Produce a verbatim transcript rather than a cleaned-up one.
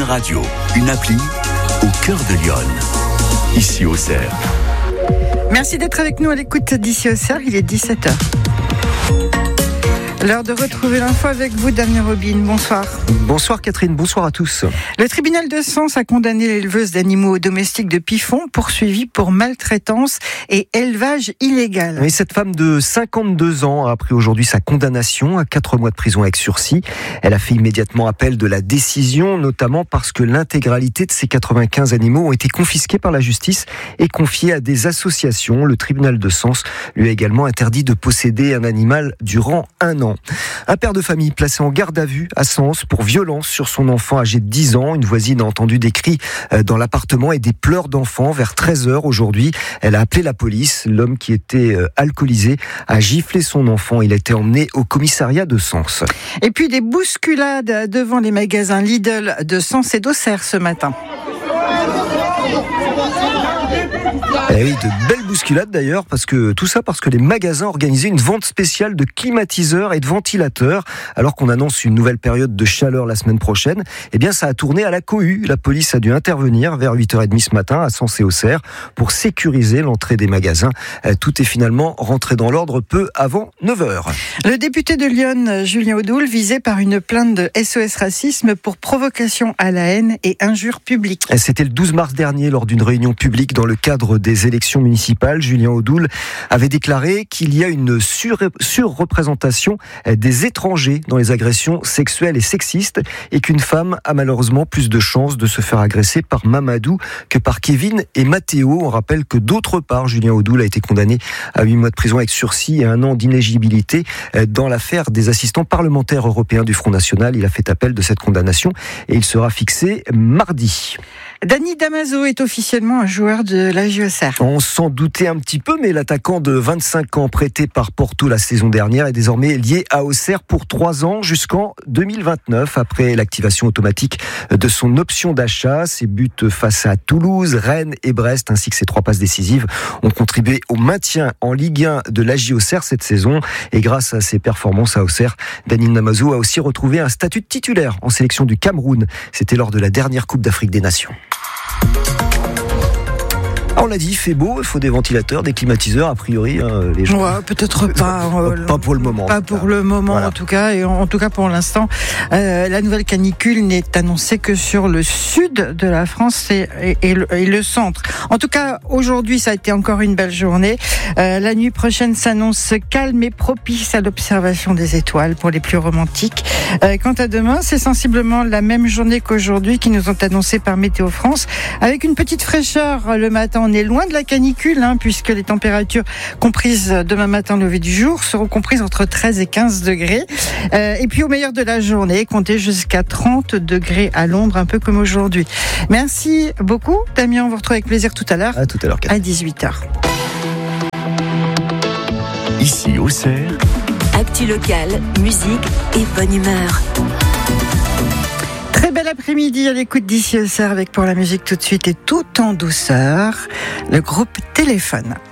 radio, une appli au cœur de Lyon. Ici Auxerre. Merci d'être avec nous à l'écoute d'ici Auxerre, il est dix-sept heures. L'heure de retrouver l'info avec vous, Damien Robin. Bonsoir. Bonsoir Catherine, bonsoir à tous. Le tribunal de Sens a condamné l'éleveuse d'animaux domestiques de Pifon, poursuivie pour maltraitance et élevage illégal. Et cette femme de cinquante-deux ans a appris aujourd'hui sa condamnation à quatre mois de prison avec sursis. Elle a fait immédiatement appel de la décision, notamment parce que l'intégralité de ces quatre-vingt-quinze animaux ont été confisqués par la justice et confiés à des associations. Le tribunal de Sens lui a également interdit de posséder un animal durant un an. Un père de famille placé en garde à vue à Sens pour violence sur son enfant âgé de dix ans. Une voisine a entendu des cris dans l'appartement et des pleurs d'enfant vers treize heures aujourd'hui. Elle a appelé la police. L'homme qui était alcoolisé a giflé son enfant. Il a été emmené au commissariat de Sens. Et puis des bousculades devant les magasins Lidl de Sens et d'Auxerre ce matin. Eh oui, de belles bousculades d'ailleurs, parce que tout ça parce que les magasins organisaient une vente spéciale de climatiseurs et de ventilateurs. Alors qu'on annonce une nouvelle période de chaleur la semaine prochaine, eh bien ça a tourné à la cohue. La police a dû intervenir vers huit heures trente ce matin à Sens et Auxerre pour sécuriser l'entrée des magasins. Tout est finalement rentré dans l'ordre peu avant neuf heures. Le député de Lyon, Julien Audoul, visé par une plainte de S O S Racisme pour provocation à la haine et injure publique. C'était le douze mars dernier lors d'une réunion publique dans le cadre des élections municipales. Julien Audoul avait déclaré qu'il y a une sur- surreprésentation des étrangers dans les agressions sexuelles et sexistes et qu'une femme a malheureusement plus de chances de se faire agresser par Mamadou que par Kevin et Mathéo. On rappelle que d'autre part, Julien Audoul a été condamné à huit mois de prison avec sursis et un an d'inéligibilité dans l'affaire des assistants parlementaires européens du Front National. Il a fait appel de cette condamnation et il sera fixé mardi. Dani Damaso est officiellement un joueur de la J O C R. On s'en doutait un petit peu, mais l'attaquant de vingt-cinq ans prêté par Porto la saison dernière est désormais lié à Auxerre pour trois ans jusqu'en deux mille vingt-neuf. Après l'activation automatique de son option d'achat, ses buts face à Toulouse, Rennes et Brest, ainsi que ses trois passes décisives, ont contribué au maintien en Ligue un de l'A J Auxerre cette saison. Et grâce à ses performances à Auxerre, Dani Damaso a aussi retrouvé un statut de titulaire en sélection du Cameroun. C'était lors de la dernière Coupe d'Afrique des Nations. On l'a dit, il fait beau, il faut des ventilateurs, des climatiseurs, a priori, hein, les gens. Ouais, peut-être pas. Euh, pas pour le moment. Pas pour le moment, voilà. en tout cas, et en, en tout cas pour l'instant, euh, la nouvelle canicule n'est annoncée que sur le sud de la France et, et, et, le, et le centre. En tout cas, aujourd'hui, ça a été encore une belle journée. Euh, la nuit prochaine s'annonce calme et propice à l'observation des étoiles pour les plus romantiques. Euh, quant à demain, c'est sensiblement la même journée qu'aujourd'hui qui nous ont annoncé par Météo France, avec une petite fraîcheur le matin. On est loin de la canicule, hein, puisque les températures comprises demain matin au lever du jour seront comprises entre treize et quinze degrés. Euh, et puis au meilleur de la journée, comptez jusqu'à trente degrés à l'ombre, un peu comme aujourd'hui. Merci beaucoup, Damien. On vous retrouve avec plaisir tout à l'heure. À tout à l'heure, à dix-huit heures. Ici Auxerre. Actu locale, musique et bonne humeur. Très bel après-midi à l'écoute d'ici Auxerre avec pour la musique tout de suite et tout en douceur, le groupe Téléphone.